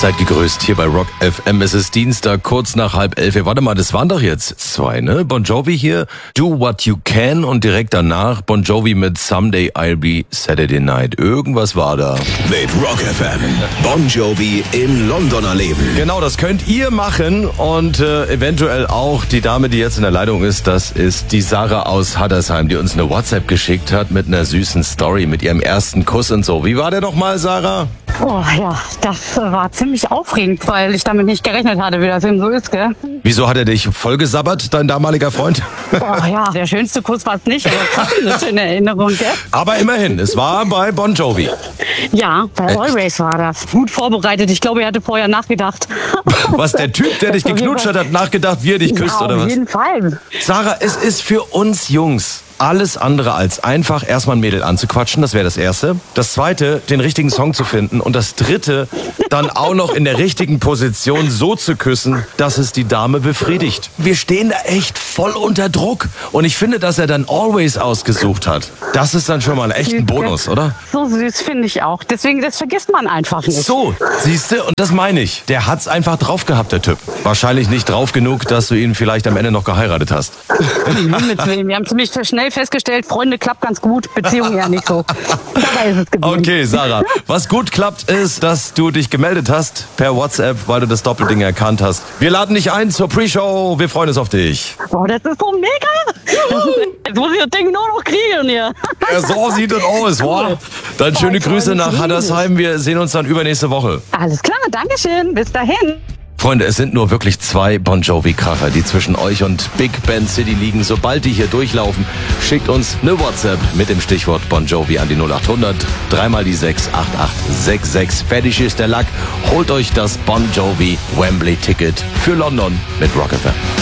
Seid gegrüßt hier bei Rock FM. Es ist Dienstag, kurz nach 10:30. Warte mal, das waren doch jetzt 2, ne? Bon Jovi hier, Do What You Can und direkt danach Bon Jovi mit Someday I'll Be Saturday Night. Irgendwas war da. Mit Rock FM. Bon Jovi im Londoner Leben. Genau, das könnt ihr machen und eventuell auch die Dame, die jetzt in der Leitung ist, das ist die Sarah aus Hattersheim, die uns eine WhatsApp geschickt hat mit einer süßen Story, mit ihrem ersten Kuss und so. Wie war der noch mal, Sarah? Oh ja, das war ziemlich aufregend, weil ich damit nicht gerechnet hatte, wie das eben so ist, gell? Wieso hat er dich vollgesabbert, dein damaliger Freund? Oh ja, der schönste Kuss war es nicht, aber trotzdem eine schöne Erinnerung, gell? Aber immerhin, es war bei Bon Jovi. Ja, bei Always war das. Gut vorbereitet, ich glaube, er hatte vorher nachgedacht. Was, der Typ, der dich geknutscht hat, hat nachgedacht, wie er dich küsst, ja, oder was? Auf jeden Fall. Sarah, es ist für uns Jungs alles andere als einfach, erstmal ein Mädel anzuquatschen, das wäre das Erste. Das Zweite, den richtigen Song zu finden. Und das Dritte, dann auch noch in der richtigen Position so zu küssen, dass es die Dame befriedigt. Wir stehen da echt voll unter Druck. Und ich finde, dass er dann Always ausgesucht hat. Das ist dann schon mal echt ein Bonus, oder? So süß finde ich auch. Deswegen, das vergisst man einfach nicht. So, siehste, und das meine ich. Der hat's einfach drauf gehabt, der Typ. Wahrscheinlich nicht drauf genug, dass du ihn vielleicht am Ende noch geheiratet hast. Wir haben ziemlich schnell festgestellt, Freunde klappt ganz gut, Beziehungen ja nicht so. Dabei ist es geblieben. Okay, Sarah. Was gut klappt, ist, dass du dich gemeldet hast per WhatsApp, weil du das Doppelding erkannt hast. Wir laden dich ein zur Pre-Show. Wir freuen uns auf dich. Boah, das ist so mega. Jetzt muss ich das Ding nur noch kriegen hier. Ja, so sieht es aus, wa? Dann schöne Grüße nach Hattersheim. Wir sehen uns dann übernächste Woche. Alles klar, Dankeschön. Bis dahin. Freunde, es sind nur wirklich 2 Bon Jovi-Kracher, die zwischen euch und Big Ben City liegen. Sobald die hier durchlaufen, schickt uns eine WhatsApp mit dem Stichwort Bon Jovi an die 0800 3 die 6 8866. Fertig ist der Lack. Holt euch das Bon Jovi Wembley-Ticket für London mit Rock FM.